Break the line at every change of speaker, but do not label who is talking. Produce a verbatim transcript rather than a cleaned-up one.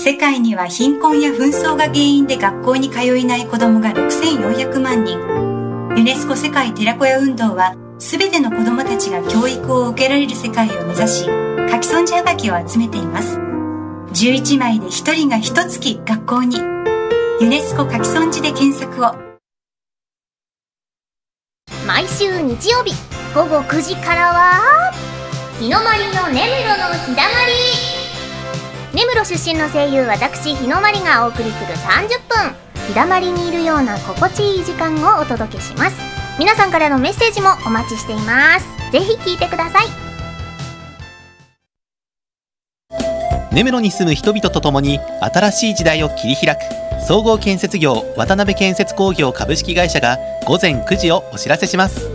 世界には貧困や紛争が原因で学校に通えない子どもがろくせんよんひゃくまんにん。ユネスコ世界寺子屋運動は、すべての子どもたちが教育を受けられる世界を目指し、書き損じはがきを集めています。じゅういちまいでひとりがひとつき学校に。ユネスコ書き損じで検索を。
毎週日曜日ごごくじからは日のまりの根室のひだまり。根室出身の声優私日のまりがお送りするさんじゅっぷん、日だまりにいるような心地いい時間をお届けします。皆さんからのメッセージもお待ちしています。ぜひ聞いてください。
根室に住む人々とともに新しい時代を切り開く総合建設業渡辺建設工業株式会社がごぜんくじをお知らせします。